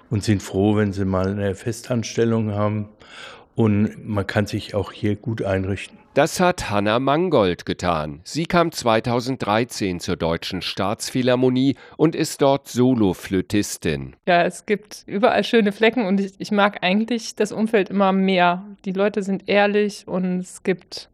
und sind froh, wenn sie mal eine Festanstellung haben. Und man kann sich auch hier gut einrichten. Das hat Hanna Mangold getan. Sie kam 2013 zur Deutschen Staatsphilharmonie und ist dort Soloflötistin. Ja, es gibt überall schöne Flecken und ich mag eigentlich das Umfeld immer mehr. Die Leute sind ehrlich und es gibt,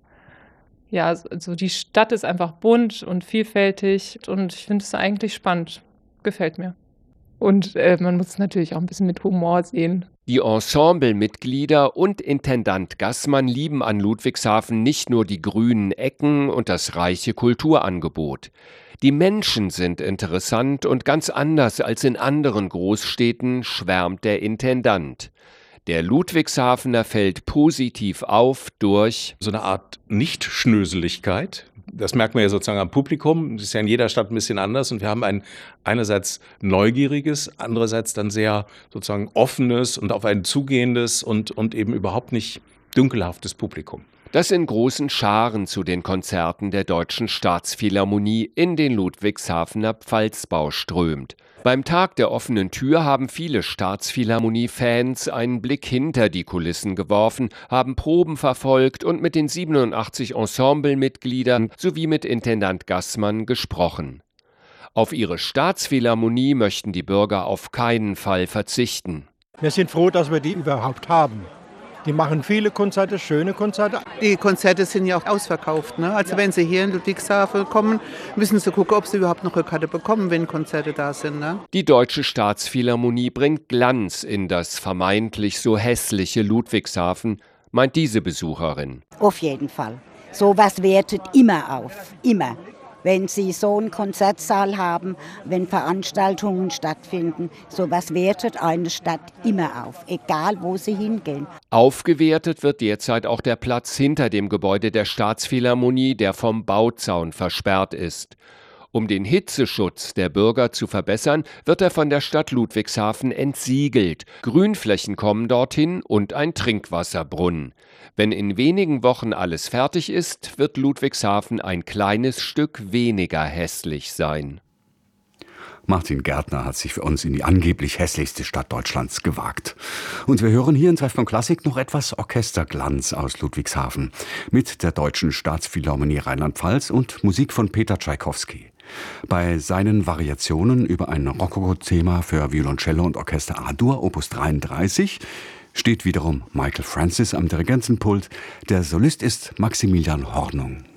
ja, also die Stadt ist einfach bunt und vielfältig und ich finde es eigentlich spannend. Gefällt mir. Und man muss es natürlich auch ein bisschen mit Humor sehen. Die Ensemblemitglieder und Intendant Gassmann lieben an Ludwigshafen nicht nur die grünen Ecken und das reiche Kulturangebot. Die Menschen sind interessant und ganz anders als in anderen Großstädten, schwärmt der Intendant. Der Ludwigshafener fällt positiv auf durch so eine Art Nichtschnöseligkeit. Das merkt man ja sozusagen am Publikum. Das ist ja in jeder Stadt ein bisschen anders. Und wir haben ein einerseits neugieriges, andererseits dann sehr sozusagen offenes und auf einen zugehendes und eben überhaupt nicht dünkelhaftes Publikum. Das in großen Scharen zu den Konzerten der Deutschen Staatsphilharmonie in den Ludwigshafener Pfalzbau strömt. Beim Tag der offenen Tür haben viele Staatsphilharmonie-Fans einen Blick hinter die Kulissen geworfen, haben Proben verfolgt und mit den 87 Ensemblemitgliedern sowie mit Intendant Gassmann gesprochen. Auf ihre Staatsphilharmonie möchten die Bürger auf keinen Fall verzichten. Wir sind froh, dass wir die überhaupt haben. Die machen viele Konzerte, schöne Konzerte. Die Konzerte sind ja auch ausverkauft. Ne? Also wenn Sie hier in Ludwigshafen kommen, müssen Sie gucken, ob Sie überhaupt noch eine Karte bekommen, wenn Konzerte da sind. Ne? Die Deutsche Staatsphilharmonie bringt Glanz in das vermeintlich so hässliche Ludwigshafen, meint diese Besucherin. Auf jeden Fall. Sowas wertet immer auf, immer. Wenn Sie so einen Konzertsaal haben, wenn Veranstaltungen stattfinden, sowas wertet eine Stadt immer auf, egal wo sie hingehen. Aufgewertet wird derzeit auch der Platz hinter dem Gebäude der Staatsphilharmonie, der vom Bauzaun versperrt ist. Um den Hitzeschutz der Bürger zu verbessern, wird er von der Stadt Ludwigshafen entsiegelt. Grünflächen kommen dorthin und ein Trinkwasserbrunnen. Wenn in wenigen Wochen alles fertig ist, wird Ludwigshafen ein kleines Stück weniger hässlich sein. Martin Gärtner hat sich für uns in die angeblich hässlichste Stadt Deutschlands gewagt. Und wir hören hier in Treffpunkt Klassik noch etwas Orchesterglanz aus Ludwigshafen mit der Deutschen Staatsphilharmonie Rheinland-Pfalz und Musik von Peter Tschaikowski. Bei seinen Variationen über ein Rokoko-Thema für Violoncello und Orchester A-Dur, Opus 33, steht wiederum Michael Francis am Dirigentenpult. Der Solist ist Maximilian Hornung.